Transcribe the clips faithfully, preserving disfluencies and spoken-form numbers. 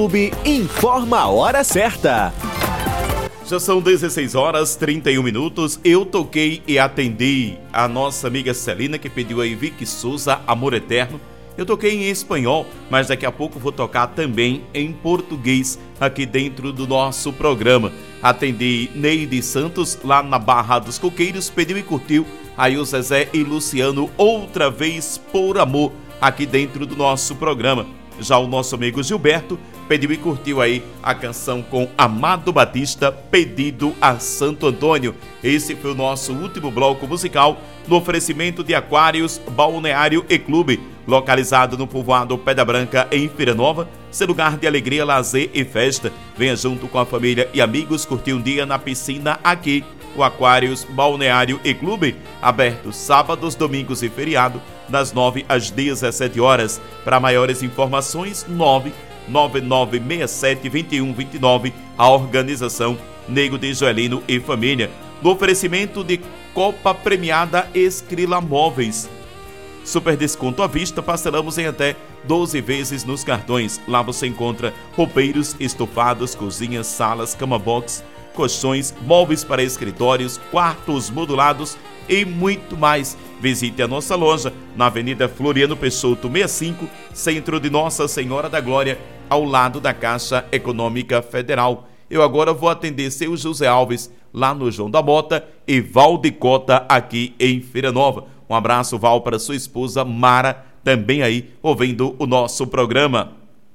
Clube informa a hora certa. Já são dezesseis horas e trinta e um minutos. Eu toquei e atendi a nossa amiga Celina, que pediu aí Vicky Souza, Amor Eterno. Eu toquei em espanhol, mas daqui a pouco vou tocar também em português aqui dentro do nosso programa. Atendi Neide Santos, lá na Barra dos Coqueiros, pediu e curtiu aí o Zezé e Luciano, Outra Vez por Amor, aqui dentro do nosso programa. Já o nosso amigo Gilberto pediu e curtiu aí a canção com Amado Batista, Pedido a Santo Antônio. Esse foi o nosso último bloco musical no oferecimento de Aquários Balneário e Clube, localizado no povoado Pedra Branca, em Feira Nova, seu lugar de alegria, lazer e festa. Venha junto com a família e amigos curtir um dia na piscina aqui. O Aquários Balneário e Clube, aberto sábados, domingos e feriado, das nove às dezessete horas. Para maiores informações, nove nove nove seis sete dois um dois nove. A organização Nego de Joelino e Família. No oferecimento de Copa Premiada Escrila Móveis. Super desconto à vista, parcelamos em até doze vezes nos cartões. Lá você encontra roupeiros, estofados, cozinhas, salas, cama box, colchões, móveis para escritórios, quartos modulados e muito mais. Visite a nossa loja na Avenida Floriano Peixoto sessenta e cinco, centro de Nossa Senhora da Glória, ao lado da Caixa Econômica Federal. Eu agora vou atender seu José Alves lá no João da Mota e Valdicota aqui em Feira Nova. Um abraço, Val, para sua esposa Mara, também aí ouvindo o nosso programa.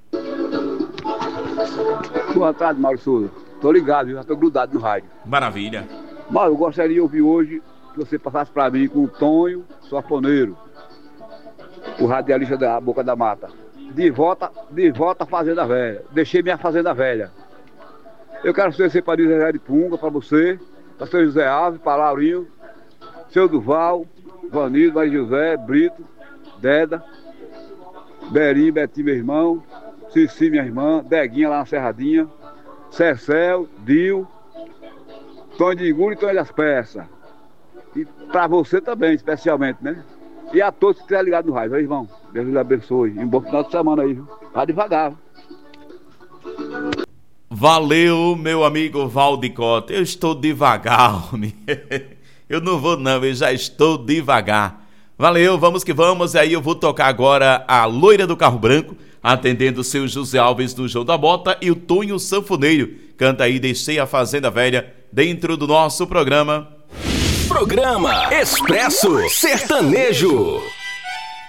Boa tarde, Mauro Souza. Tô ligado, já tô grudado no rádio. Maravilha. Mauro, eu gostaria de ouvir hoje que você passasse para mim com o Tonho Sanfoneiro, o radialista da Boca da Mata. De volta, de volta à Fazenda Velha. Deixei minha Fazenda Velha. Eu quero oferecer para José de Punga, para você, para seu José Alves, para Laurinho, seu Duval, Vanildo, Maria José, Brito, Deda, Berinho, Betinho, meu irmão, Cici, minha irmã, Deguinha lá na Serradinha, Cecel, Dil, Tonho de Iguro e Tonho das Peças. E para você também, especialmente, né? E a todos que estiverem ligados no rádio, viu, irmão? Deus lhe abençoe. E um bom final de semana aí, viu? Vá devagar. Valeu, meu amigo Valdicota. Eu estou devagar, homem. Eu não vou não, eu já estou devagar. Valeu, vamos que vamos. E aí eu vou tocar agora a Loira do Carro Branco, atendendo o seu José Alves do João da Bota e o Tonho Sanfoneiro. Canta aí, Deixei a Fazenda Velha, dentro do nosso programa. Programa Expresso Sertanejo.